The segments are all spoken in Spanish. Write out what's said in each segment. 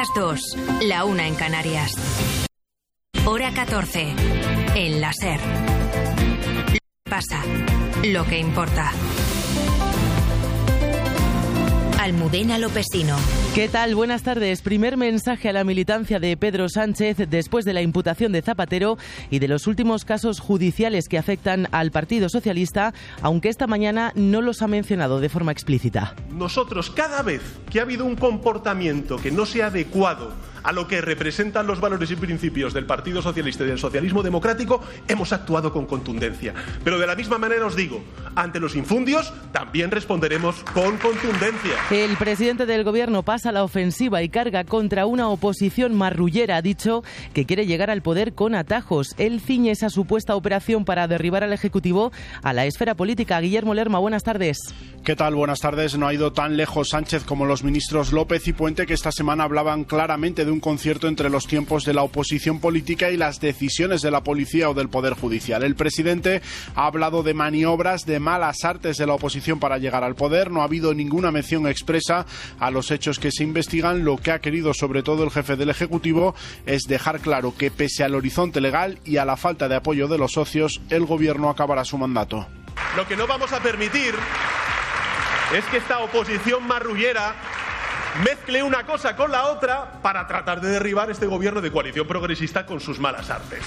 las 2, la 1 en Canarias. Hora 14, en la SER. Pasa, lo que importa. Almudena Lopesino. ¿Qué tal? Buenas tardes. Primer mensaje a la militancia de Pedro Sánchez después de la imputación de Zapatero y de los últimos casos judiciales que afectan al Partido Socialista, aunque esta mañana no los ha mencionado de forma explícita. Nosotros, cada vez que ha habido un comportamiento que no sea adecuado a lo que representan los valores y principios del Partido Socialista y del socialismo democrático, hemos actuado con contundencia. Pero de la misma manera os digo, ante los infundios también responderemos con contundencia. El presidente del Gobierno pasa a la ofensiva y carga contra una oposición marrullera. Ha dicho que quiere llegar al poder con atajos. Él ciñe esa supuesta operación para derribar al Ejecutivo a la esfera política. Guillermo Lerma, buenas tardes. ¿Qué tal? Buenas tardes. No ha ido tan lejos Sánchez como los ministros López y Puente, que esta semana hablaban claramente de un concierto entre los tiempos de la oposición política y las decisiones de la policía o del Poder Judicial. El presidente ha hablado de maniobras, de malas artes de la oposición para llegar al poder. No ha habido ninguna mención expresa a los hechos que se investigan. Lo que ha querido sobre todo el jefe del Ejecutivo es dejar claro que pese al horizonte legal y a la falta de apoyo de los socios, el Gobierno acabará su mandato. Lo que no vamos a permitir es que esta oposición marrullera mezcle una cosa con la otra para tratar de derribar este gobierno de coalición progresista con sus malas artes.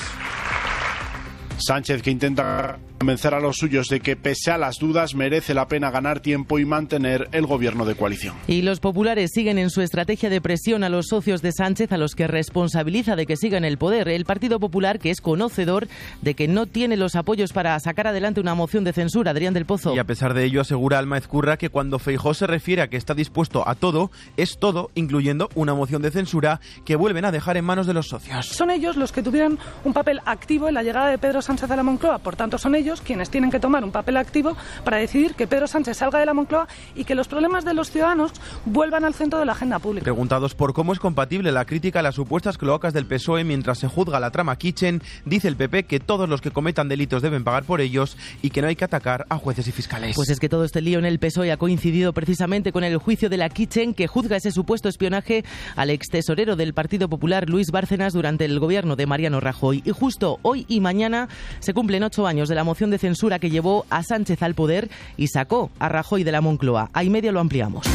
Sánchez, que intenta convencer a los suyos de que pese a las dudas merece la pena ganar tiempo y mantener el gobierno de coalición. Y los populares siguen en su estrategia de presión a los socios de Sánchez, a los que responsabiliza de que sigan el poder. El Partido Popular, que es conocedor de que no tiene los apoyos para sacar adelante una moción de censura. Adrián del Pozo. Y a pesar de ello asegura Alma Ezcurra que cuando Feijóo se refiere a que está dispuesto a todo, es todo, incluyendo una moción de censura que vuelven a dejar en manos de los socios. Son ellos los que tuvieron un papel activo en la llegada de Pedro Sánchez a la Moncloa, por tanto son ellos quienes tienen que tomar un papel activo para decidir que Pedro Sánchez salga de la Moncloa y que los problemas de los ciudadanos vuelvan al centro de la agenda pública. Preguntados por cómo es compatible la crítica a las supuestas cloacas del PSOE mientras se juzga la trama Kitchen, dice el PP que todos los que cometan delitos deben pagar por ellos y que no hay que atacar a jueces y fiscales. Pues es que todo este lío en el PSOE ha coincidido precisamente con el juicio de la Kitchen, que juzga ese supuesto espionaje al extesorero del Partido Popular, Luis Bárcenas, durante el gobierno de Mariano Rajoy. Y justo hoy y mañana se cumplen 8 años de la moción de censura que llevó a Sánchez al poder y sacó a Rajoy de la Moncloa. A y media lo ampliamos.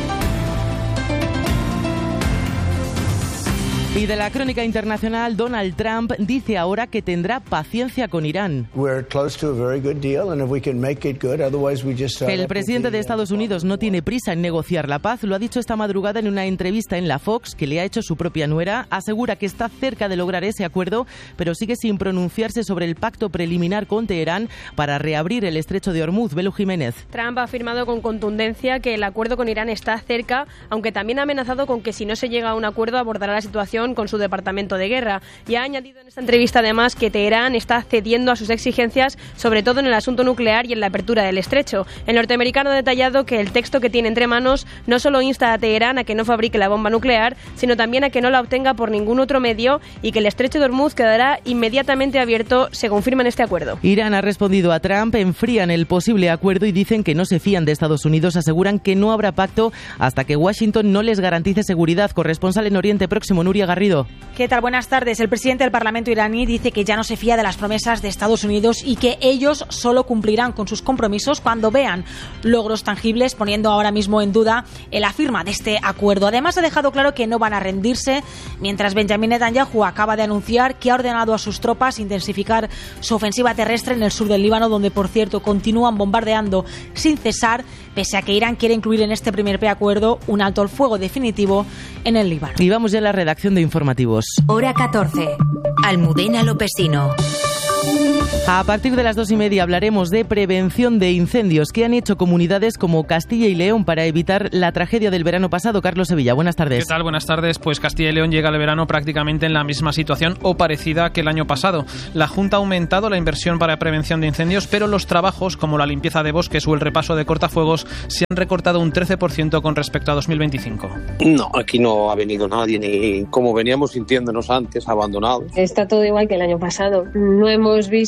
Y de la crónica internacional, Donald Trump dice ahora que tendrá paciencia con Irán. El presidente de Estados Unidos no tiene prisa en negociar la paz. Lo ha dicho esta madrugada en una entrevista en la Fox que le ha hecho su propia nuera. Asegura que está cerca de lograr ese acuerdo, pero sigue sin pronunciarse sobre el pacto preliminar con Teherán para reabrir el estrecho de Hormuz. Belu Jiménez. Trump ha afirmado con contundencia que el acuerdo con Irán está cerca, aunque también ha amenazado con que si no se llega a un acuerdo abordará la situación con su departamento de guerra. Y ha añadido en esta entrevista además que Teherán está cediendo a sus exigencias, sobre todo en el asunto nuclear y en la apertura del estrecho. El norteamericano ha detallado que el texto que tiene entre manos no solo insta a Teherán a que no fabrique la bomba nuclear, sino también a que no la obtenga por ningún otro medio y que el estrecho de Hormuz quedará inmediatamente abierto según firman este acuerdo. Irán ha respondido a Trump, enfrían el posible acuerdo y dicen que no se fían de Estados Unidos. Aseguran que no habrá pacto hasta que Washington no les garantice seguridad. Corresponsal en Oriente Próximo, Nuria Garrido. ¿Qué tal? Buenas tardes. El presidente del Parlamento iraní dice que ya no se fía de las promesas de Estados Unidos y que ellos solo cumplirán con sus compromisos cuando vean logros tangibles, poniendo ahora mismo en duda la firma de este acuerdo. Además, ha dejado claro que no van a rendirse, mientras Benjamin Netanyahu acaba de anunciar que ha ordenado a sus tropas intensificar su ofensiva terrestre en el sur del Líbano, donde, por cierto, continúan bombardeando sin cesar, pese a que Irán quiere incluir en este primer preacuerdo un alto al fuego definitivo en el Líbano. Y vamos ya a la redacción de informativos. Hora 14. Almudena Lopesino. A partir de las 2:30 hablaremos de prevención de incendios que han hecho comunidades como Castilla y León para evitar la tragedia del verano pasado. Carlos Sevilla, buenas tardes. ¿Qué tal? Buenas tardes. Pues Castilla y León llega al verano prácticamente en la misma situación o parecida que el año pasado. La Junta ha aumentado la inversión para prevención de incendios, pero los trabajos como la limpieza de bosques o el repaso de cortafuegos se han recortado un 13% con respecto a 2025. No, aquí no ha venido nadie, ni como veníamos sintiéndonos antes, abandonados. Está todo igual que el año pasado. No hemos visto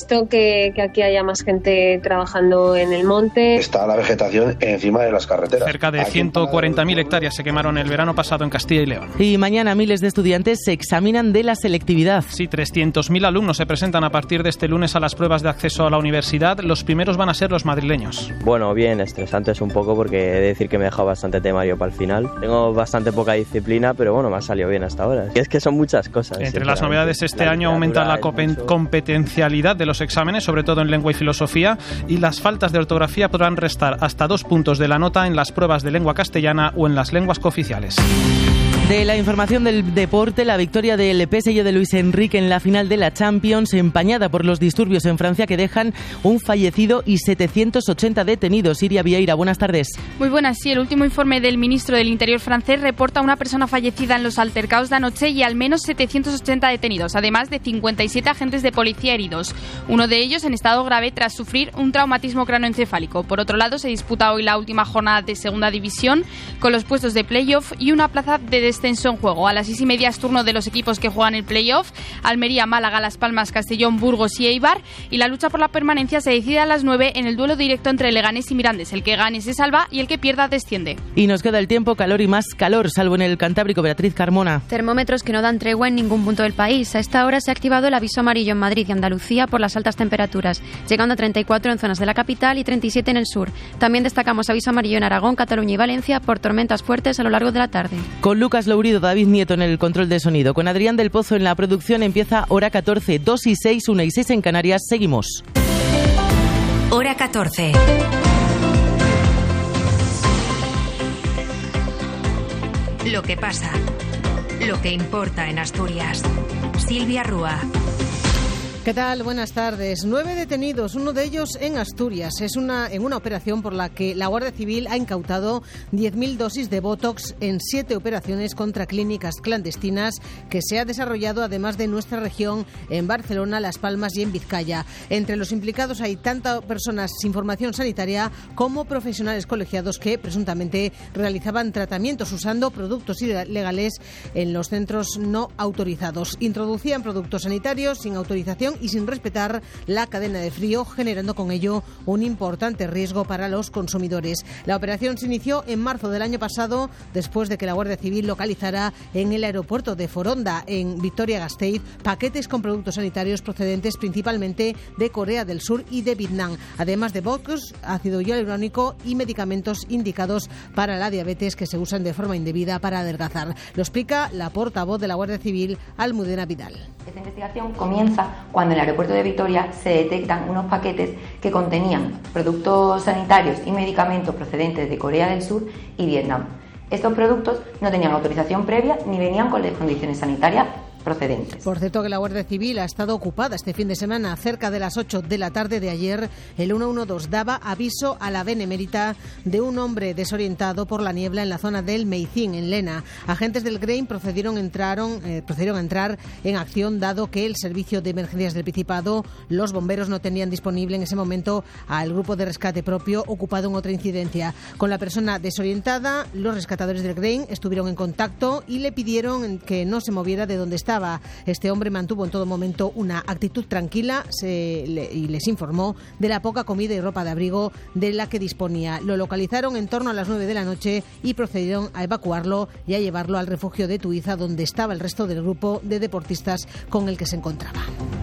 visto que aquí haya más gente trabajando en el monte. Está la vegetación encima de las carreteras. Cerca de 140.000 hectáreas se quemaron el verano pasado en Castilla y León. Y mañana miles de estudiantes se examinan de la selectividad. Sí, 300.000 alumnos se presentan a partir de este lunes a las pruebas de acceso a la universidad. Los primeros van a ser los madrileños. Bueno, bien, estresantes un poco porque he de decir que me he dejado bastante temario para el final. Tengo bastante poca disciplina, pero bueno, me ha salido bien hasta ahora. Es que son muchas cosas. Entre las novedades este año aumenta la competencialidad de los exámenes, sobre todo en lengua y filosofía, y las faltas de ortografía podrán restar hasta 2 puntos de la nota en las pruebas de lengua castellana o en las lenguas cooficiales. De la información del deporte, la victoria del PSG de Luis Enrique en la final de la Champions, empañada por los disturbios en Francia que dejan un fallecido y 780 detenidos. Iria Vieira, buenas tardes. Muy buenas, sí. El último informe del ministro del Interior francés reporta una persona fallecida en los altercados de anoche y al menos 780 detenidos, además de 57 agentes de policía heridos. Uno de ellos en estado grave tras sufrir un traumatismo cranoencefálico. Por otro lado, se disputa hoy la última jornada de segunda división con los puestos de playoff y una plaza de descenso en juego. A las 6:30 es turno de los equipos que juegan el playoff: Almería, Málaga, Las Palmas, Castellón, Burgos y Eibar, y la lucha por la permanencia se decide a las 9 en el duelo directo entre Leganés y Mirandés. El que gane se salva y el que pierda desciende. Y nos queda el tiempo, calor y más calor, salvo en el Cantábrico. Beatriz Carmona. Termómetros que no dan tregua en ningún punto del país. A esta hora se ha activado el aviso amarillo en Madrid y Andalucía por las altas temperaturas, llegando a 34 en zonas de la capital y 37 en el sur. También destacamos aviso amarillo en Aragón, Cataluña y Valencia por tormentas fuertes a lo largo de la tarde. Con Lucas Lourido, David Nieto en el control de sonido, con Adrián del Pozo en la producción, empieza Hora 14, 2 y 6, 1 y 6 en Canarias. Seguimos. Hora 14. Lo que pasa, lo que importa en Asturias. Silvia Rúa. ¿Qué tal? Buenas tardes. 9 detenidos, uno de ellos en Asturias. Es en una operación por la que la Guardia Civil ha incautado 10.000 dosis de Botox en 7 operaciones contra clínicas clandestinas que se ha desarrollado además de nuestra región en Barcelona, Las Palmas y en Vizcaya. Entre los implicados hay tanto personas sin formación sanitaria como profesionales colegiados que presuntamente realizaban tratamientos usando productos ilegales en los centros no autorizados. Introducían productos sanitarios sin autorización y sin respetar la cadena de frío, generando con ello un importante riesgo para los consumidores. La operación se inició en marzo del año pasado, después de que la Guardia Civil localizara en el aeropuerto de Foronda, en Vitoria-Gasteiz, paquetes con productos sanitarios procedentes principalmente de Corea del Sur y de Vietnam, además de Botox, ácido hialurónico y medicamentos indicados para la diabetes que se usan de forma indebida para adelgazar. Lo explica la portavoz de la Guardia Civil, Almudena Vidal. Esta investigación comienza cuando en el aeropuerto de Vitoria se detectan unos paquetes que contenían productos sanitarios y medicamentos procedentes de Corea del Sur y Vietnam. Estos productos no tenían autorización previa ni venían con las condiciones sanitarias procedentes. Por cierto, que la Guardia Civil ha estado ocupada este fin de semana. Cerca de las 8 de la tarde de ayer, el 112 daba aviso a la Benemérita de un hombre desorientado por la niebla en la zona del Meicín, en Lena. Agentes del GREIN procedieron a entrar en acción, dado que el servicio de emergencias del Principado, los bomberos no tenían disponible en ese momento al grupo de rescate propio ocupado en otra incidencia. Con la persona desorientada, los rescatadores del GREIN estuvieron en contacto y le pidieron que no se moviera de donde estaba. Este hombre mantuvo en todo momento una actitud tranquila y les informó de la poca comida y ropa de abrigo de la que disponía. Lo localizaron en torno a las 9 de la noche y procedieron a evacuarlo y a llevarlo al refugio de Tuiza, donde estaba el resto del grupo de deportistas con el que se encontraba.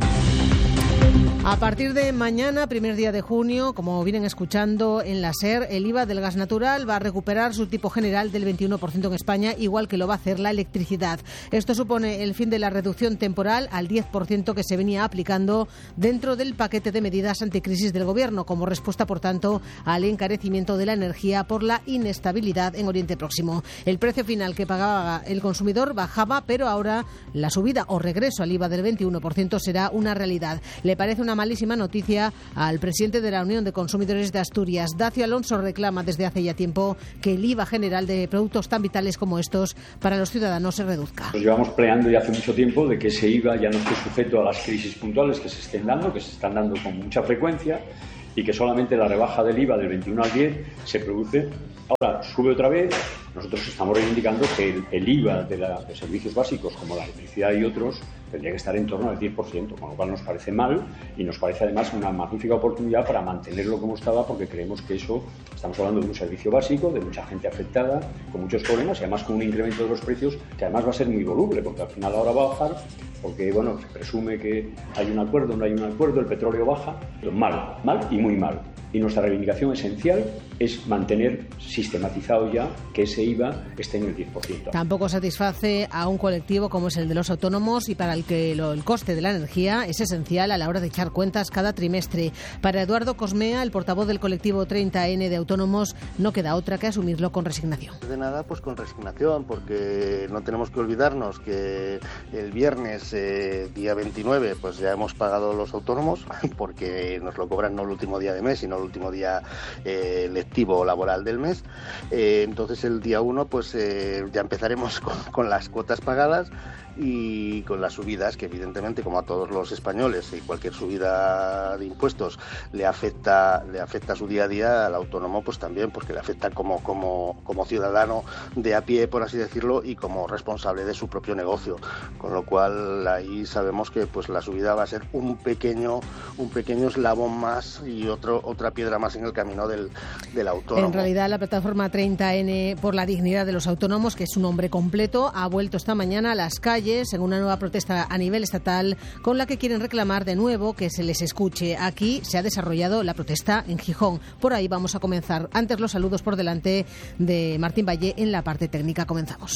A partir de mañana, primer día de junio, como vienen escuchando en la SER, el IVA del gas natural va a recuperar su tipo general del 21% en España, igual que lo va a hacer la electricidad. Esto supone el fin de la reducción temporal al 10% que se venía aplicando dentro del paquete de medidas anticrisis del Gobierno, como respuesta, por tanto, al encarecimiento de la energía por la inestabilidad en Oriente Próximo. El precio final que pagaba el consumidor bajaba, pero ahora la subida o regreso al IVA del 21% será una realidad. Le parece una malísima noticia al presidente de la Unión de Consumidores de Asturias. Dacio Alonso reclama desde hace ya tiempo que el IVA general de productos tan vitales como estos para los ciudadanos se reduzca. Nos llevamos peleando ya hace mucho tiempo de que ese IVA ya no esté sujeto a las crisis puntuales que se están dando con mucha frecuencia, y que solamente la rebaja del IVA del 21 al 10 se produce. Ahora sube otra vez Nosotros estamos reivindicando que el IVA de servicios básicos como la electricidad y otros tendría que estar en torno al 10%, con lo cual nos parece mal y nos parece además una magnífica oportunidad para mantenerlo como estaba, porque creemos que eso, estamos hablando de un servicio básico, de mucha gente afectada, con muchos problemas y además con un incremento de los precios que además va a ser muy voluble, porque al final ahora va a bajar, porque bueno, se presume que hay un acuerdo, no hay un acuerdo, el petróleo baja, mal y muy mal. Y nuestra reivindicación esencial es mantener sistematizado ya que ese IVA esté en el 10%. Tampoco satisface a un colectivo como es el de los autónomos y para el que el coste de la energía es esencial a la hora de echar cuentas cada trimestre. Para Eduardo Cosmea, el portavoz del colectivo 30N de autónomos, no queda otra que asumirlo con resignación. De nada, pues con resignación, porque no tenemos que olvidarnos que el viernes, día 29, pues ya hemos pagado los autónomos, porque nos lo cobran no el último día de mes, sino el último día lectivo laboral del mes. Entonces el día 1 pues ya empezaremos con las cuotas pagadas y con las subidas que evidentemente, como a todos los españoles, y cualquier subida de impuestos le afecta su día a día, al autónomo pues también, porque le afecta como ciudadano de a pie, por así decirlo, y como responsable de su propio negocio, con lo cual ahí sabemos que pues la subida va a ser un pequeño eslabón más y otra piedra más en el camino del autónomo. En realidad, la plataforma 30N por la dignidad de los autónomos, que es un nombre completo, ha vuelto esta mañana a las calles en una nueva protesta a nivel estatal con la que quieren reclamar de nuevo que se les escuche. Aquí se ha desarrollado la protesta en Gijón. Por ahí vamos a comenzar. Antes, los saludos por delante de Martín Valle en la parte técnica. Comenzamos.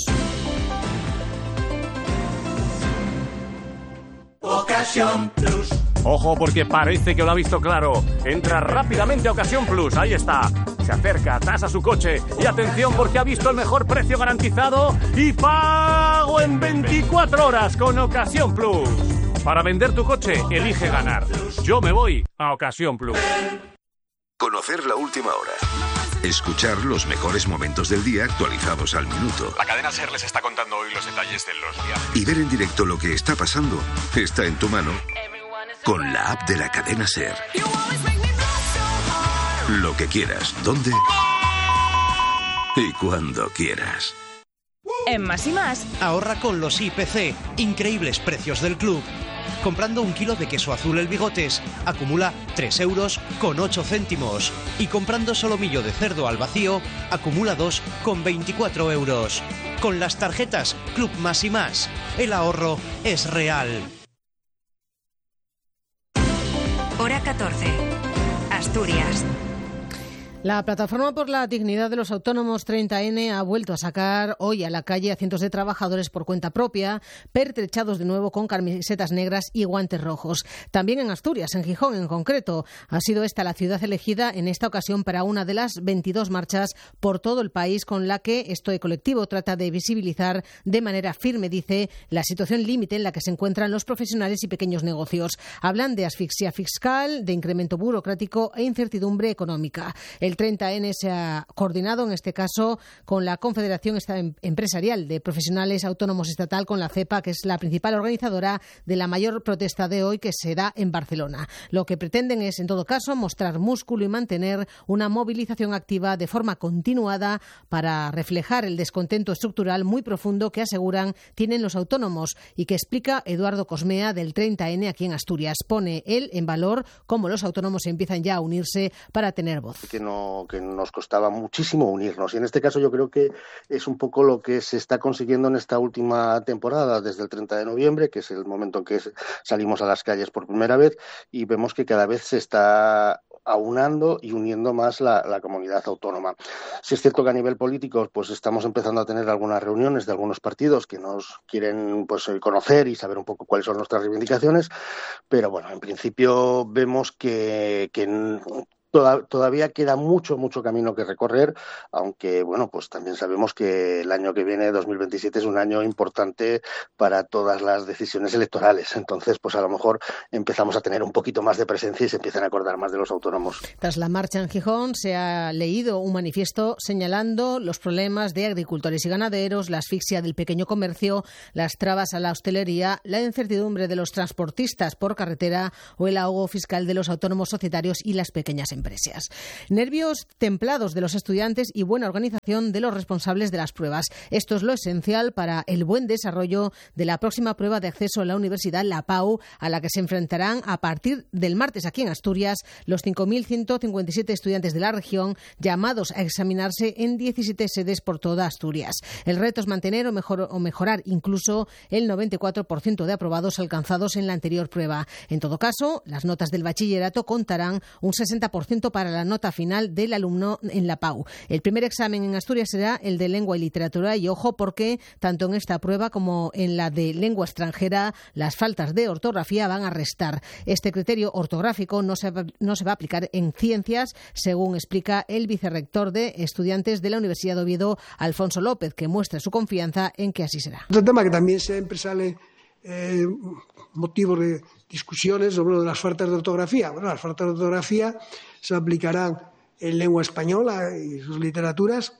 Ocasión Plus. Ojo, porque parece que lo ha visto claro. Entra rápidamente a Ocasión Plus. Ahí está. Se acerca, tasa su coche. Y atención, porque ha visto el mejor precio garantizado y pago en 24 horas con Ocasión Plus. Para vender tu coche, elige ganar. Yo me voy a Ocasión Plus. Conocer la última hora. Escuchar los mejores momentos del día actualizados al minuto. La cadena SER les está contando hoy los detalles de los viajes. Y ver en directo lo que está pasando está en tu mano con la app de la cadena SER. Lo que quieras, dónde y cuando quieras. En Más y Más, ahorra con los IPC, increíbles precios del club. Comprando 1 kilo de queso azul El Bigotes, acumula 3,08 €. Y comprando solomillo de cerdo al vacío, acumula 2,24 €. Con las tarjetas Club Más y Más, el ahorro es real. Hora 14. Asturias. La Plataforma por la Dignidad de los Autónomos 30N ha vuelto a sacar hoy a la calle a cientos de trabajadores por cuenta propia, pertrechados de nuevo con camisetas negras y guantes rojos. También en Asturias, en Gijón en concreto, ha sido esta la ciudad elegida en esta ocasión para una de las 22 marchas por todo el país con la que este colectivo trata de visibilizar de manera firme, dice, la situación límite en la que se encuentran los profesionales y pequeños negocios. Hablan de asfixia fiscal, de incremento burocrático e incertidumbre económica. El 30N se ha coordinado, en este caso, con la Confederación Empresarial de Profesionales Autónomos Estatal, con la CEPA, que es la principal organizadora de la mayor protesta de hoy, que se da en Barcelona. Lo que pretenden es, en todo caso, mostrar músculo y mantener una movilización activa de forma continuada para reflejar el descontento estructural muy profundo que aseguran tienen los autónomos y que explica Eduardo Cosmea del 30N aquí en Asturias. Pone él en valor cómo los autónomos empiezan ya a unirse para tener voz. Que nos costaba muchísimo unirnos, y en este caso yo creo que es un poco lo que se está consiguiendo en esta última temporada, desde el 30 de noviembre, que es el momento en que salimos a las calles por primera vez, y vemos que cada vez se está aunando y uniendo más la comunidad autónoma. Sí es cierto que a nivel político pues estamos empezando a tener algunas reuniones de algunos partidos que nos quieren pues conocer y saber un poco cuáles son nuestras reivindicaciones, pero bueno, en principio vemos que todavía queda mucho camino que recorrer, aunque bueno, pues también sabemos que el año que viene, 2027, es un año importante para todas las decisiones electorales. Entonces, pues a lo mejor empezamos a tener un poquito más de presencia y se empiezan a acordar más de los autónomos. Tras la marcha en Gijón se ha leído un manifiesto señalando los problemas de agricultores y ganaderos, la asfixia del pequeño comercio, las trabas a la hostelería, la incertidumbre de los transportistas por carretera o el ahogo fiscal de los autónomos societarios y las pequeñas empresas. empresas. Nervios templados de los estudiantes y buena organización de los responsables de las pruebas. Esto es lo esencial para el buen desarrollo de la próxima prueba de acceso a la universidad, la PAU, a la que se enfrentarán a partir del martes aquí en Asturias los 5.157 estudiantes de la región llamados a examinarse en 17 sedes por toda Asturias. El reto es mantener o mejorar incluso el 94% de aprobados alcanzados en la anterior prueba. En todo caso, las notas del bachillerato contarán un 60% para la nota final del alumno en la PAU. El primer examen en Asturias será el de lengua y literatura y ojo porque tanto en esta prueba como en la de lengua extranjera las faltas de ortografía van a restar. Este criterio ortográfico no se va a aplicar en ciencias, según explica el vicerrector de estudiantes de la Universidad de Oviedo, Alfonso López, que muestra su confianza en que así será. Otro tema que también siempre sale motivo de discusiones sobre lo de las faltas de ortografía. Bueno, las faltas de ortografía se aplicarán en lengua española y sus literaturas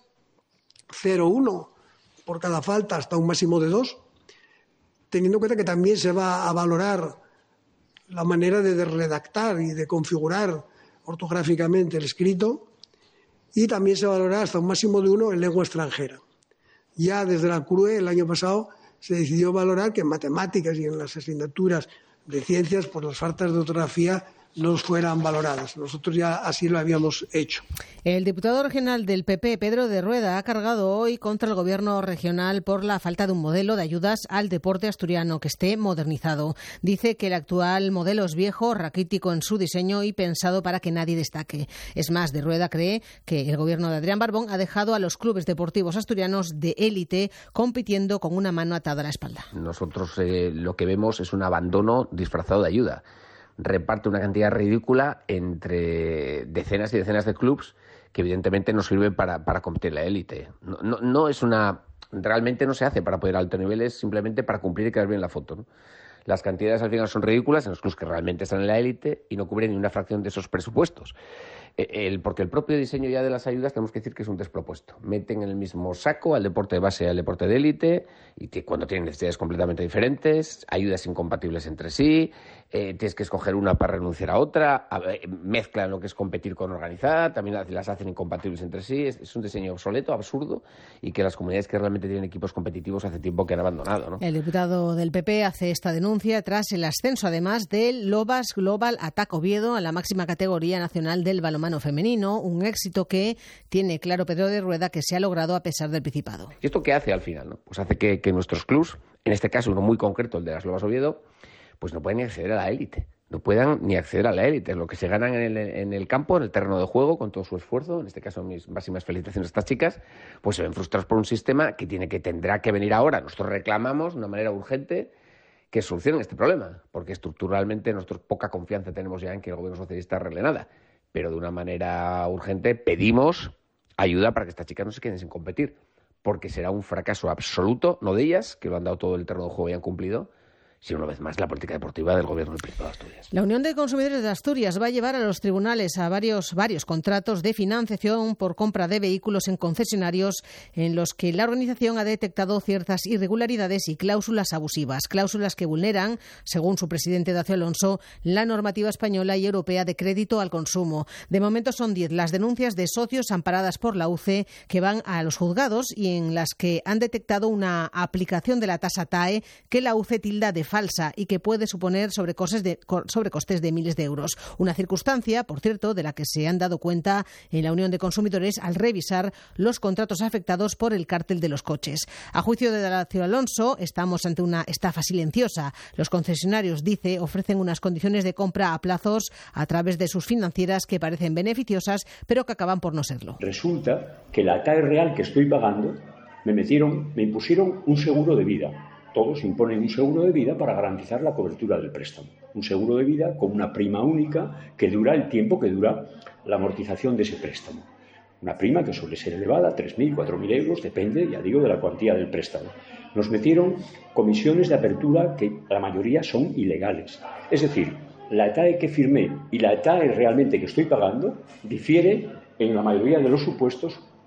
0,1 por cada falta hasta un máximo de 2, teniendo en cuenta que también se va a valorar la manera de redactar y de configurar ortográficamente el escrito, y también se valorará hasta un máximo de 1 en lengua extranjera. Ya desde la CRUE el año pasado se decidió valorar que en matemáticas y en las asignaturas de ciencias pues las faltas de ortografía no fueran valoradas. Nosotros ya así lo habíamos hecho. El diputado regional del PP, Pedro de Rueda, ha cargado hoy contra el gobierno regional por la falta de un modelo de ayudas al deporte asturiano que esté modernizado. Dice que el actual modelo es viejo, raquítico en su diseño y pensado para que nadie destaque. Es más, de Rueda cree que el gobierno de Adrián Barbón ha dejado a los clubes deportivos asturianos de élite compitiendo con una mano atada a la espalda. Nosotros lo que vemos es un abandono disfrazado de ayuda. Reparte una cantidad ridícula entre decenas y decenas de clubs que evidentemente no sirven para competir en la élite. Realmente no se hace para poder a alto nivel, es simplemente para cumplir y quedar bien la foto, ¿no? Las cantidades al final son ridículas en los clubs que realmente están en la élite y no cubren ni una fracción de esos presupuestos. Porque el propio diseño ya de las ayudas tenemos que decir que es un despropuesto. Meten en el mismo saco al deporte de base y al deporte de élite, y cuando tienen necesidades completamente diferentes, ayudas incompatibles entre sí, tienes que escoger una para renunciar a otra, mezclan lo que es competir con organizar, también las hacen incompatibles entre sí. Es un diseño obsoleto, absurdo, y que las comunidades que realmente tienen equipos competitivos hace tiempo que han abandonado, ¿no? El diputado del PP hace esta denuncia tras el ascenso, además, del Lobas Global Attack Oviedo a la máxima categoría nacional del balonmano femenino, un éxito que tiene claro Pedro de Rueda que se ha logrado a pesar del Principado. ¿Y esto qué hace al final, no? Pues hace que nuestros clubs, en este caso uno muy concreto, el de las Lobas Oviedo, pues no pueden ni acceder a la élite. No puedan ni acceder a la élite. Lo que se ganan en el campo, en el terreno de juego, con todo su esfuerzo, en este caso mis máximas felicitaciones a estas chicas, pues se ven frustrados por un sistema que tendrá que venir ahora. Nosotros reclamamos de una manera urgente que solucionen este problema, porque estructuralmente nosotros poca confianza tenemos ya en que el gobierno socialista arregle nada. Pero de una manera urgente pedimos ayuda para que estas chicas no se queden sin competir, porque será un fracaso absoluto, no de ellas, que lo han dado todo el terreno de juego y han cumplido, sino una vez más la política deportiva del Gobierno del Principado de Asturias. La Unión de Consumidores de Asturias va a llevar a los tribunales a varios contratos de financiación por compra de vehículos en concesionarios en los que la organización ha detectado ciertas irregularidades y cláusulas abusivas, cláusulas que vulneran, según su presidente Dacio Alonso, la normativa española y europea de crédito al consumo. De momento son 10 las denuncias de socios amparadas por la UCE que van a los juzgados y en las que han detectado una aplicación de la tasa TAE que la UCE tilda de falsa y que puede suponer sobrecostes de miles de euros. Una circunstancia, por cierto, de la que se han dado cuenta en la Unión de Consumidores al revisar los contratos afectados por el cártel de los coches. A juicio de Dacio Alonso, estamos ante una estafa silenciosa. Los concesionarios, dice, ofrecen unas condiciones de compra a plazos a través de sus financieras que parecen beneficiosas, pero que acaban por no serlo. Resulta que la TAE real que estoy pagando me impusieron un seguro de vida. Todos imponen un seguro de vida para garantizar la cobertura del préstamo. Un seguro de vida con una prima única que dura el tiempo que dura la amortización de ese préstamo. Una prima que suele ser elevada, 3.000, 4.000 euros, depende, ya digo, de la cuantía del préstamo. Nos metieron comisiones de apertura que la mayoría son ilegales. Es decir, la TAE que firmé y la TAE realmente que estoy pagando difiere en la mayoría de los supuestos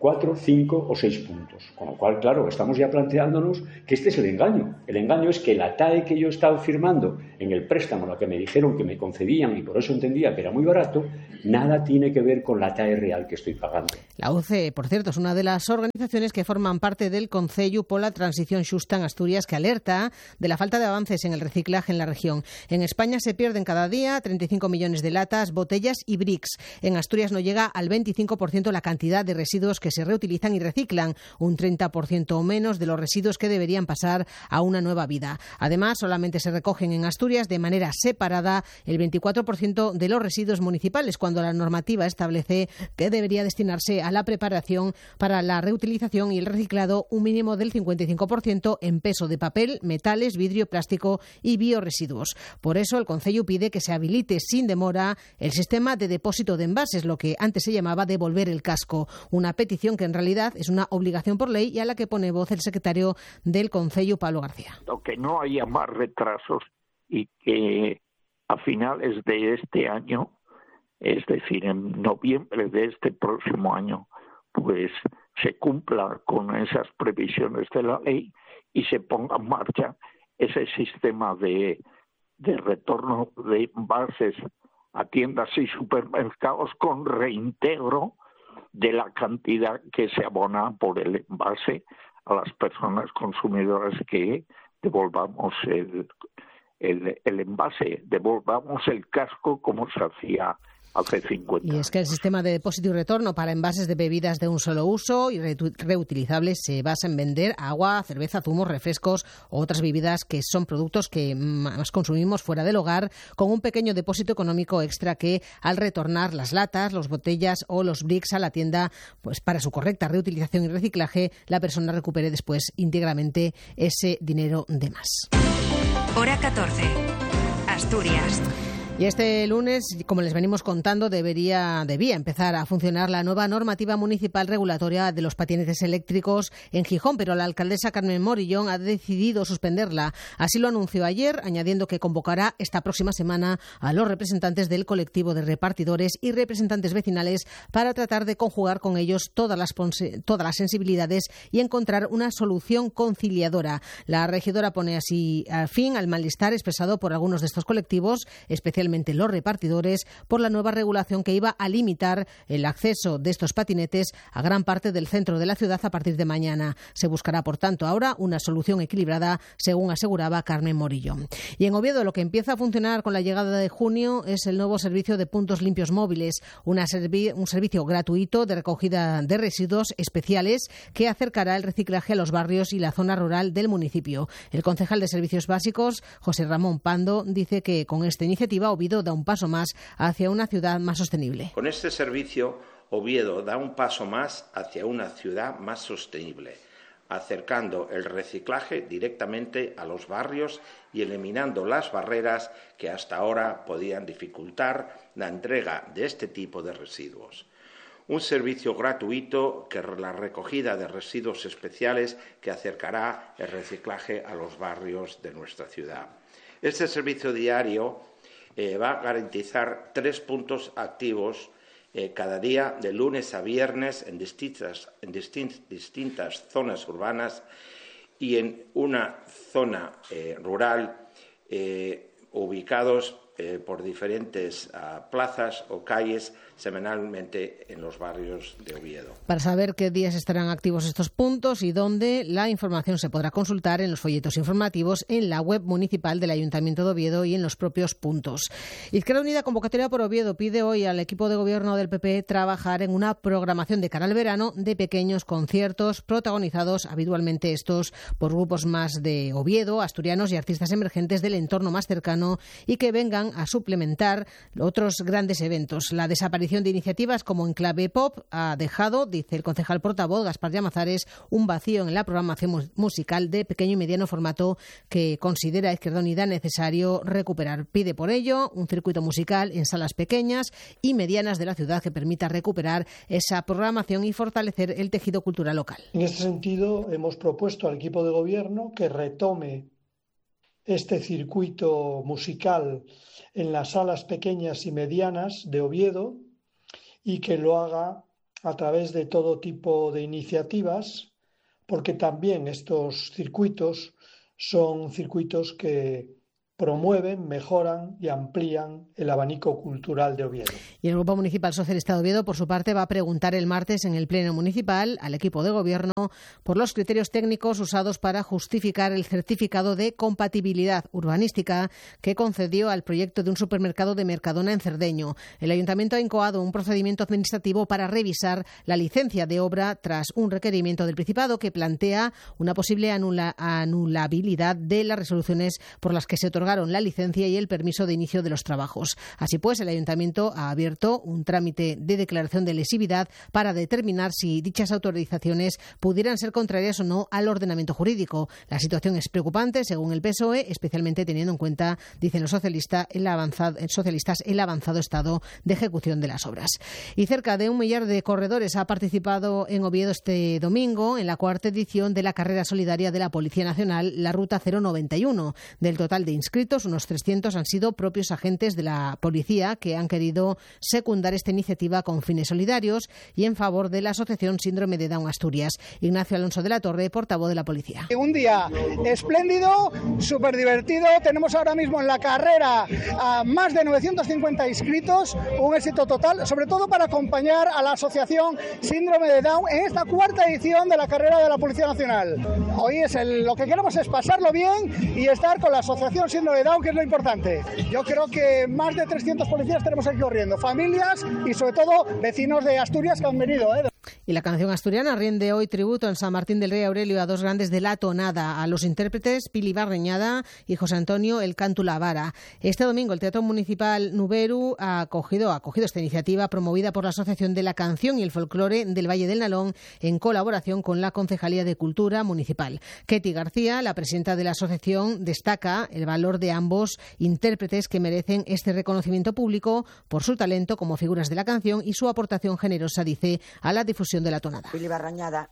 4, 5 o 6 puntos. Con lo cual, claro, estamos ya planteándonos que este es el engaño. El engaño es que la TAE que yo he estado firmando en el préstamo, la que me dijeron que me concedían y por eso entendía que era muy barato, nada tiene que ver con la TAE real que estoy pagando. La UCE, por cierto, es una de las organizaciones que forman parte del Concello pola Transición Xusta en Asturias, que alerta de la falta de avances en el reciclaje en la región. En España se pierden cada día 35 millones de latas, botellas y bricks. En Asturias no llega al 25% la cantidad de residuos que se reutilizan y reciclan, un 30% o menos de los residuos que deberían pasar a una nueva vida. Además, solamente se recogen en Asturias de manera separada el 24% de los residuos municipales, cuando la normativa establece que debería destinarse a la preparación para la reutilización y el reciclado un mínimo del 55% en peso de papel, metales, vidrio, plástico y bioresiduos. Por eso el Concello pide que se habilite sin demora el sistema de depósito de envases, lo que antes se llamaba devolver el casco, una petición que en realidad es una obligación por ley y a la que pone voz el secretario del Concello, Pablo García. Que no haya más retrasos y que a finales de este año, es decir, en noviembre de este próximo año, pues se cumpla con esas previsiones de la ley y se ponga en marcha ese sistema de retorno de envases a tiendas y supermercados con reintegro de la cantidad que se abona por el envase a las personas consumidoras, que devolvamos el envase, devolvamos el casco como se hacía hace 50 años. Y es que el sistema de depósito y retorno para envases de bebidas de un solo uso y reutilizables se basa en vender agua, cerveza, zumos, refrescos o otras bebidas que son productos que más consumimos fuera del hogar, con un pequeño depósito económico extra que, al retornar las latas, las botellas o los bricks a la tienda, pues para su correcta reutilización y reciclaje, la persona recupere después íntegramente ese dinero de más. Hora 14. Asturias. Y este lunes, como les venimos contando, debía empezar a funcionar la nueva normativa municipal regulatoria de los patinetes eléctricos en Gijón, pero la alcaldesa Carmen Morillón ha decidido suspenderla. Así lo anunció ayer, añadiendo que convocará esta próxima semana a los representantes del colectivo de repartidores y representantes vecinales para tratar de conjugar con ellos todas las sensibilidades y encontrar una solución conciliadora. La regidora pone así fin al malestar expresado por algunos de estos colectivos, especialmente los repartidores, por la nueva regulación que iba a limitar el acceso de estos patinetes a gran parte del centro de la ciudad a partir de mañana. Se buscará, por tanto, ahora una solución equilibrada, según aseguraba Carmen Morillo. Y en Oviedo, lo que empieza a funcionar con la llegada de junio es el nuevo servicio de puntos limpios móviles, un servicio gratuito de recogida de residuos especiales que acercará el reciclaje a los barrios y la zona rural del municipio. El concejal de Servicios Básicos, José Ramón Pando, dice que con esta iniciativa Oviedo da un paso más hacia una ciudad más sostenible. Con este servicio, Oviedo da un paso más hacia una ciudad más sostenible, acercando el reciclaje directamente a los barrios y eliminando las barreras que hasta ahora podían dificultar la entrega de este tipo de residuos. Un servicio gratuito que la recogida de residuos especiales que acercará el reciclaje a los barrios de nuestra ciudad. Este servicio diario va a garantizar 3 puntos activos cada día, de lunes a viernes, en distintas zonas urbanas y en una zona rural, ubicados por diferentes plazas o calles semanalmente en los barrios de Oviedo. Para saber qué días estarán activos estos puntos y dónde, la información se podrá consultar en los folletos informativos, en la web municipal del Ayuntamiento de Oviedo y en los propios puntos. Izquierda Unida, convocatoria por Oviedo, pide hoy al equipo de gobierno del PP trabajar en una programación de cara al verano de pequeños conciertos protagonizados habitualmente estos por grupos más de Oviedo, asturianos y artistas emergentes del entorno más cercano, y que vengan a suplementar otros grandes eventos. La desaparición de iniciativas como Enclave Pop ha dejado, dice el concejal portavoz Gaspar Llamazares, un vacío en la programación musical de pequeño y mediano formato que considera Izquierda Unida necesario recuperar. Pide por ello un circuito musical en salas pequeñas y medianas de la ciudad que permita recuperar esa programación y fortalecer el tejido cultural local. En este sentido, hemos propuesto al equipo de gobierno que retome este circuito musical en las salas pequeñas y medianas de Oviedo y que lo haga a través de todo tipo de iniciativas, porque también estos circuitos son circuitos que promueven, mejoran y amplían el abanico cultural de Oviedo. Y el Grupo Municipal Socialista de Oviedo, por su parte, va a preguntar el martes en el Pleno Municipal al equipo de Gobierno por los criterios técnicos usados para justificar el certificado de compatibilidad urbanística que concedió al proyecto de un supermercado de Mercadona en Cerdeño. El Ayuntamiento ha incoado un procedimiento administrativo para revisar la licencia de obra tras un requerimiento del Principado que plantea una posible anulabilidad de las resoluciones por las que se otorgaron la licencia y el permiso de inicio de los trabajos. Así pues, el Ayuntamiento ha abierto un trámite de declaración de lesividad para determinar si dichas autorizaciones pudieran ser contrarias o no al ordenamiento jurídico. La situación es preocupante, según el PSOE, especialmente teniendo en cuenta, dicen los socialistas, el avanzado estado de ejecución de las obras. Y cerca de 1 millar de corredores ha participado en Oviedo este domingo en la 4ª edición de la carrera solidaria de la Policía Nacional, la Ruta 091. Del total de inscritos, unos 300 han sido propios agentes de la policía que han querido secundar esta iniciativa con fines solidarios y en favor de la Asociación Síndrome de Down Asturias. Ignacio Alonso de la Torre, portavoz de la policía. Un día espléndido, súper divertido. Tenemos ahora mismo en la carrera a más de 950 inscritos, un éxito total, sobre todo para acompañar a la Asociación Síndrome de Down en esta 4ª edición de la carrera de la Policía Nacional. Hoy lo que queremos es pasarlo bien y estar con la Asociación Síndrome de Down, que es lo importante. Yo creo que más de 300 policías tenemos aquí corriendo, familias y sobre todo vecinos de Asturias que han venido. Y la canción asturiana rinde hoy tributo en San Martín del Rey Aurelio a dos grandes de la tonada, a los intérpretes Pili Barreñada y José Antonio El Cantu La Vara. Este domingo el Teatro Municipal Nuberu ha acogido esta iniciativa promovida por la Asociación de la Canción y el Folclore del Valle del Nalón en colaboración con la Concejalía de Cultura Municipal. Ketty García, la presidenta de la asociación, destaca el valor de ambos intérpretes que merecen este reconocimiento público por su talento como figuras de la canción y su aportación generosa, dice, a la difusión de la tonada. Pili Barreñada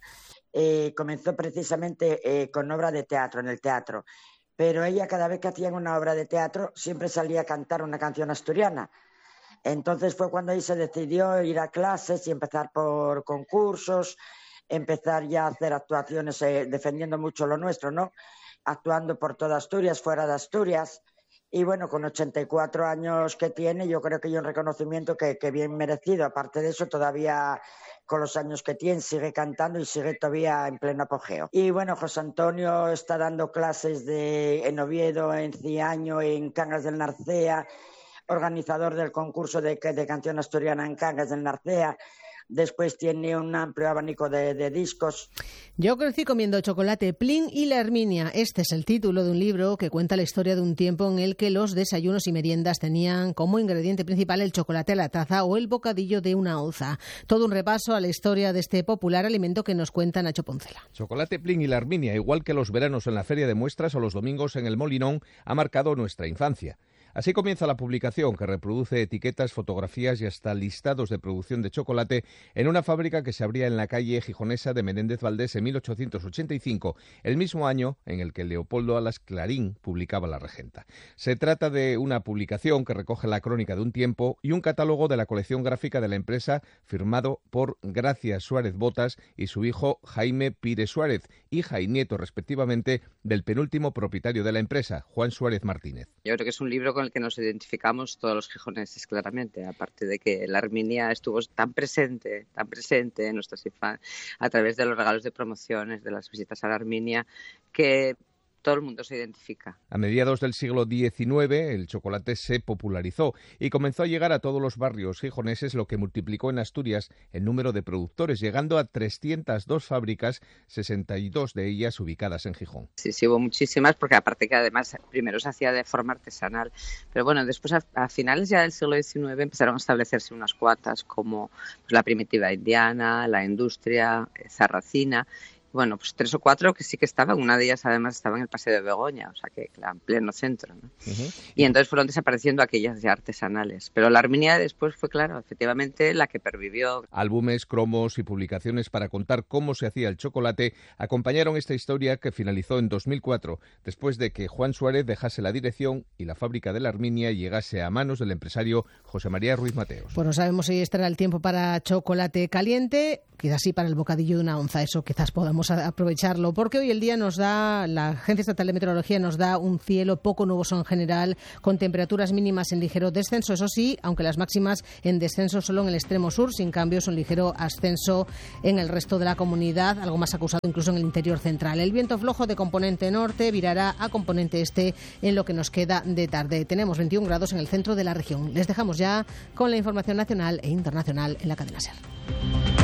comenzó precisamente con obra de teatro, en el teatro, pero ella cada vez que hacían una obra de teatro siempre salía a cantar una canción asturiana. Entonces fue cuando ella se decidió ir a clases y empezar por concursos, empezar ya a hacer actuaciones defendiendo mucho lo nuestro, ¿no? Actuando por toda Asturias, fuera de Asturias. Y bueno, con 84 años que tiene, yo creo que hay un reconocimiento que bien merecido. Aparte de eso, todavía con los años que tiene, sigue cantando y sigue todavía en pleno apogeo. Y bueno, José Antonio está dando clases en Oviedo, en Ciaño, en Cangas del Narcea, organizador del concurso de canción asturiana en Cangas del Narcea. Después tiene un amplio abanico de discos. Yo crecí comiendo chocolate Plin y la Herminia. Este es el título de un libro que cuenta la historia de un tiempo en el que los desayunos y meriendas tenían como ingrediente principal el chocolate a la taza o el bocadillo de una onza. Todo un repaso a la historia de este popular alimento que nos cuenta Nacho Poncela. Chocolate Plin y la Herminia, igual que los veranos en la feria de muestras o los domingos en el Molinón, ha marcado nuestra infancia. Así comienza la publicación, que reproduce etiquetas, fotografías y hasta listados de producción de chocolate en una fábrica que se abría en la calle gijonesa de Menéndez Valdés en 1885, el mismo año en el que Leopoldo Alas Clarín publicaba La Regenta. Se trata de una publicación que recoge la crónica de un tiempo y un catálogo de la colección gráfica de la empresa, firmado por Gracia Suárez Botas y su hijo Jaime Pires Suárez, hija y nieto respectivamente del penúltimo propietario de la empresa, Juan Suárez Martínez. Yo creo que es un libro con el que nos identificamos todos los gijoneses claramente, aparte de que la Herminia estuvo tan presente en nuestras infancias a través de los regalos de promociones, de las visitas a la Herminia, que todo el mundo se identifica. A mediados del siglo XIX el chocolate se popularizó y comenzó a llegar a todos los barrios gijoneses, lo que multiplicó en Asturias el número de productores, llegando a 302 fábricas, 62 de ellas ubicadas en Gijón. Sí, hubo muchísimas, porque aparte que además primero se hacía de forma artesanal, pero bueno, después a finales ya del siglo XIX empezaron a establecerse unas cuantas como la Primitiva Indiana, la Industria, Zarracina. Bueno, pues 3 o 4 que sí que estaban. Una de ellas además estaba en el Paseo de Begoña, o sea que en pleno centro, ¿no? Y entonces fueron desapareciendo aquellas ya artesanales. Pero la Arminia después fue, claro, efectivamente la que pervivió. Álbumes, cromos y publicaciones para contar cómo se hacía el chocolate acompañaron esta historia que finalizó en 2004, después de que Juan Suárez dejase la dirección y la fábrica de la Arminia llegase a manos del empresario José María Ruiz Mateos. Pues no sabemos si estará el tiempo para chocolate caliente, quizás sí para el bocadillo de una onza, eso quizás podamos aprovecharlo, porque hoy el día nos da, la Agencia Estatal de Meteorología nos da un cielo poco nuboso en general, con temperaturas mínimas en ligero descenso, eso sí, aunque las máximas en descenso solo en el extremo sur, sin cambios, un ligero ascenso en el resto de la comunidad, algo más acusado incluso en el interior central. El viento flojo de componente norte virará a componente este en lo que nos queda de tarde. Tenemos 21 grados en el centro de la región. Les dejamos ya con la información nacional e internacional en la cadena SER.